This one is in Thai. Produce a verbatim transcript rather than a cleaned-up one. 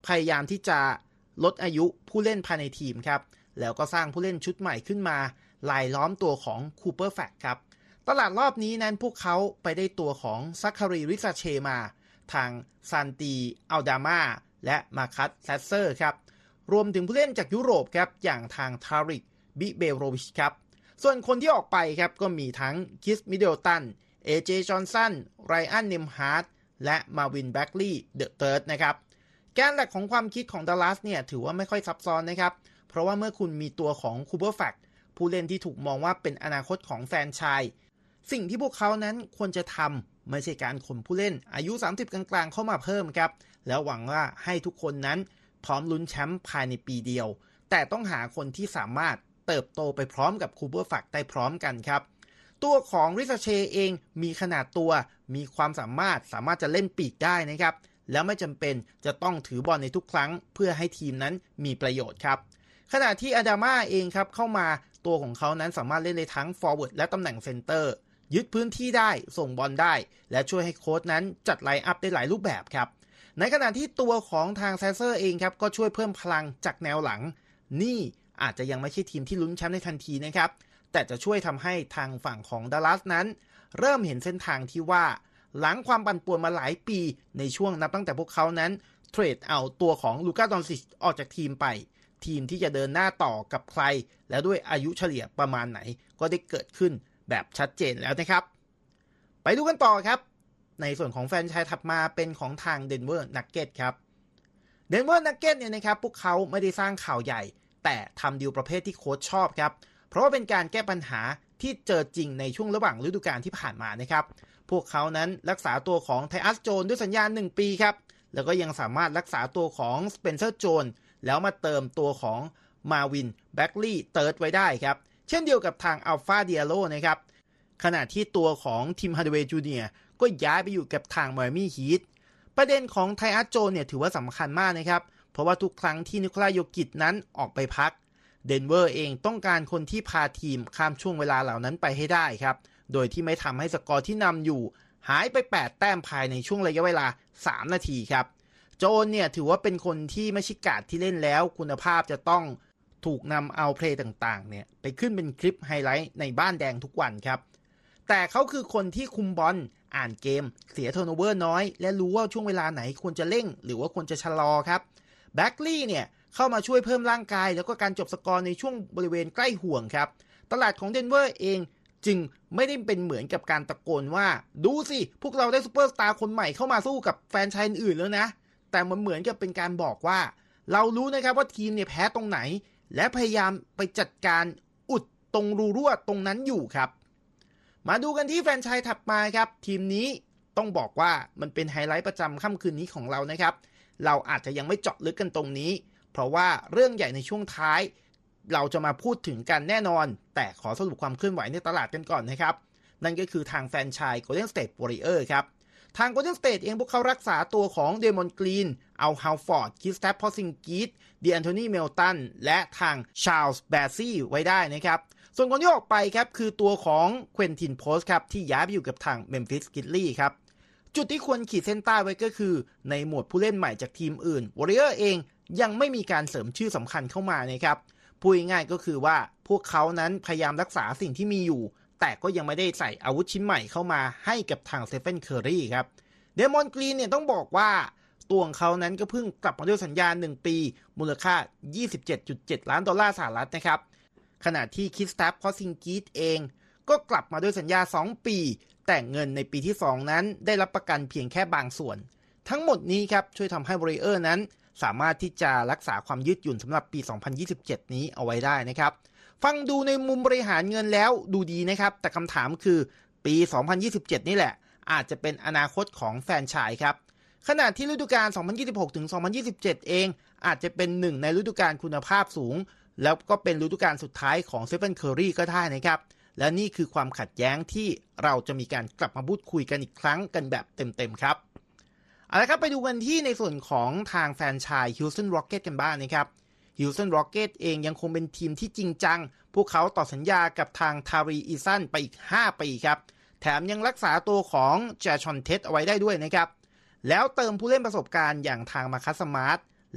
พยายามที่จะลดอายุผู้เล่นภายในทีมครับแล้วก็สร้างผู้เล่นชุดใหม่ขึ้นมาลายล้อมตัวของคูเปอร์แฟกครับตลาดรอบนี้นั้นพวกเขาไปได้ตัวของซัคคารีริซาเชมาทางซันตีอัลดามาและมาคัสแซสเซอร์ครับรวมถึงผู้เล่นจากยุโรปครับอย่างทางทาริกบิเบโรวิชครับส่วนคนที่ออกไปครับก็มีทั้งคิสมิดเดิลตันเอเจจอห์นสันไรอันเนมฮาร์ดและมาวินแบ็กลีย์เดอะเติร์ดนะครับแกนหลักของความคิดของดัลลัสเนี่ยถือว่าไม่ค่อยซับซ้อนนะครับเพราะว่าเมื่อคุณมีตัวของคูเปอร์แฟกผู้เล่นที่ถูกมองว่าเป็นอนาคตของแฟรนไชส์สิ่งที่พวกเขานั้นควรจะทำไม่ใช่การขนผู้เล่นอายุสามสิบกลางๆเข้ามาเพิ่มครับแล้วหวังว่าให้ทุกคนนั้นพร้อมลุ้นแชมป์ภายในปีเดียวแต่ต้องหาคนที่สามารถเติบโตไปพร้อมกับคูเปอร์แฟกได้พร้อมกันครับตัวของริซาเชเองมีขนาดตัวมีความสามารถสามารถจะเล่นปีกได้นะครับแล้วไม่จำเป็นจะต้องถือบอลในทุกครั้งเพื่อให้ทีมนั้นมีประโยชน์ครับขณะที่อาดาม่าเองครับเข้ามาตัวของเขานั้นสามารถเล่นได้ทั้งฟอร์เวิร์ดและตำแหน่งเซนเตอร์ยึดพื้นที่ได้ส่งบอลได้และช่วยให้โค้ชนั้นจัดไลน์อัพได้หลายรูปแบบครับในขณะที่ตัวของทางแซสเซอร์เองครับก็ช่วยเพิ่มพลังจากแนวหลังนี่อาจจะยังไม่ใช่ทีมที่ลุ้นแชมป์ในทันทีนะครับแต่จะช่วยทำให้ทางฝั่งของดัลลัสนั้นเริ่มเห็นเส้นทางที่ว่าหลังความปั่นป่วนมาหลายปีในช่วงนับตั้งแต่พวกเขานั้นเทรดเอาตัวของลูก้าดอนซิชออกจากทีมไปทีมที่จะเดินหน้าต่อกับใครและด้วยอายุเฉลี่ยประมาณไหนก็ได้เกิดขึ้นแบบชัดเจนแล้วนะครับไปดูกันต่อครับในส่วนของแฟรนไชส์ถัดมาเป็นของทางเดนเวอร์นักเก็ตครับเดนเวอร์นักเก็ตเนี่ยนะครับพวกเขาไม่ได้สร้างข่าวใหญ่แต่ทำดีลประเภทที่โค้ชชอบครับเพราะว่าเป็นการแก้ปัญหาที่เจอจริงในช่วงระหว่างฤดูกาลที่ผ่านมานะครับพวกเขานั้นรักษาตัวของไทอัสโจนด้วยสัญญาหนึ่งปีครับแล้วก็ยังสามารถรักษาตัวของสเปนเซอร์โจนแล้วมาเติมตัวของมาวินแบ็กลีย์เติร์ดไว้ได้ครับเช่นเดียวกับทางอัลฟาเดียโลนะครับขณะที่ตัวของทีมฮาร์ดเวย์จูเนียร์ก็ย้ายไปอยู่กับทางไมอามี่ฮีทประเด็นของไทอัสโจนเนี่ยถือว่าสำคัญมากนะครับเพราะว่าทุกครั้งที่นิโคลาโยกิชนั้นออกไปพักเดนเวอร์เองต้องการคนที่พาทีมข้ามช่วงเวลาเหล่านั้นไปให้ได้ครับโดยที่ไม่ทำให้สกอร์ที่นำอยู่หายไปแปดแต้มภายในช่วงระยะเวลาสามนาทีครับโจนเนี่ยถือว่าเป็นคนที่ไม่ใช่การ์ดที่เล่นแล้วคุณภาพจะต้องถูกนำเอาเพลย์ต่างๆเนี่ยไปขึ้นเป็นคลิปไฮไลท์ในบ้านแดงทุกวันครับแต่เขาคือคนที่คุมบอลอ่านเกมเสียเทิร์นโอเวอร์น้อยและรู้ว่าช่วงเวลาไหนควรจะเร่งหรือว่าควรจะชะลอครับแบ็กลีย์เนี่ยเข้ามาช่วยเพิ่มร่างกายแล้วก็การจบสกอร์ในช่วงบริเวณใกล้ห่วงครับตลาดของเดนเวอร์เองจึงไม่ได้เป็นเหมือนกับการตะโกนว่าดูสิพวกเราได้ซูเปอร์สตาร์คนใหม่เข้ามาสู้กับแฟนชายอื่นแล้วนะแต่มันเหมือนกับเป็นการบอกว่าเรารู้นะครับว่าทีมเนี่ยแพ้ตรงไหนและพยายามไปจัดการอุดตรงรูรั่วตรงนั้นอยู่ครับมาดูกันที่แฟนชายถัดมาครับทีมนี้ต้องบอกว่ามันเป็นไฮไลท์ประจำค่ำคืนนี้ของเรานะครับเราอาจจะยังไม่เจาะลึกกันตรงนี้เพราะว่าเรื่องใหญ่ในช่วงท้ายเราจะมาพูดถึงกันแน่นอนแต่ขอสรุปความเคลื่อนไหวในตลาดกันก่อนนะครับนั่นก็คือทางแฟรนไชส์ Golden State Warriors ครับทาง Golden State เองพวกเขารักษาตัวของเดมอนกรีนเอาฮาวฟอร์ดคริสแตปพอซิงกิสดีแอนโทนีเมลตันและทางชาร์ลส์แบร์ซี่ไว้ได้นะครับส่วนคนที่ออกไปครับคือตัวของเควินตินโพสครับที่ย้ายไปอยู่กับทางเมมฟิสกริซลี่ครับจุดที่ควรขีดเส้นใต้ไว้ก็คือในหมวดผู้เล่นใหม่จากทีมอื่น Warriors เองยังไม่มีการเสริมชื่อสำคัญเข้ามานะครับพูดง่ายๆก็คือว่าพวกเขานั้นพยายามรักษาสิ่งที่มีอยู่แต่ก็ยังไม่ได้ใส่อาวุธชิ้นใหม่เข้ามาให้กับทางสเตเฟนเคอร์รีครับเดมอนกรีนเนี่ยต้องบอกว่าตัวของเขานั้นก็เพิ่งกลับมาด้วยสัญญาหนึ่งปีมูลค่า ยี่สิบเจ็ดจุดเจ็ด ล้านดอลลาร์สหรัฐนะครับขณะที่คริสแตปพอซิงกิสเองก็กลับมาด้วยสัญญาสองปีแต่เงินในปีที่สองนั้นได้รับประกันเพียงแค่บางส่วนทั้งหมดนี้ครับช่วยทำให้ Warriors นั้นสามารถที่จะรักษาความยืดหยุ่นสำหรับปีสองพันยี่สิบเจ็ดนี้เอาไว้ได้นะครับฟังดูในมุมบริหารเงินแล้วดูดีนะครับแต่คำถามคือปีสองพันยี่สิบเจ็ดนี่แหละอาจจะเป็นอนาคตของแฟรนไชส์ครับขณะที่ฤดูกาลสองพันยี่สิบหกถึงสองพันยี่สิบเจ็ดเองอาจจะเป็นหนึ่งในฤดูกาลคุณภาพสูงแล้วก็เป็นฤดูกาลสุดท้ายของสเตเฟนเคอร์รีก็ได้นะครับและนี่คือความขัดแย้งที่เราจะมีการกลับมาพูดคุยกันอีกครั้งกันแบบเต็มๆครับเอาละครับไปดูกันที่ในส่วนของทางแฟรนไชส์ Houston Rockets กันบ้างนะครับ Houston Rockets เองยังคงเป็นทีมที่จริงจังพวกเขาต่อสัญญากับทางทารีอีซันไปอีกห้าปีครับแถมยังรักษาตัวของแจชอนเท็ดเอาไว้ได้ด้วยนะครับแล้วเติมผู้เล่นประสบการณ์อย่างทางมาคัสมาร์ท